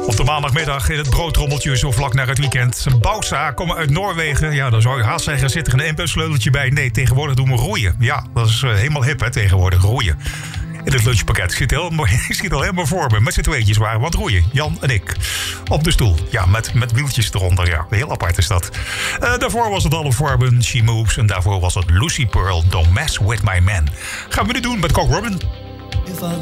Op de maandagmiddag in het broodtrommeltje zo vlak naar het weekend. Bousa komen uit Noorwegen. Ja, dan zou je haast zeggen, zit er een MP-sleuteltje bij? Nee, tegenwoordig doen we roeien. Ja, dat is helemaal hip, hè, tegenwoordig, roeien. In het lunchpakket. Ik zit al helemaal voor me. Met z'n tweetjes waren we aan het roeien. Jan en ik. Op de stoel. Ja, met wieltjes eronder. Ja, heel apart is dat. Daarvoor was het Alle Vormen, She Moves. En daarvoor was het Lucy Pearl, Don't Mess With My Man. Gaan we nu doen met Cock Robin.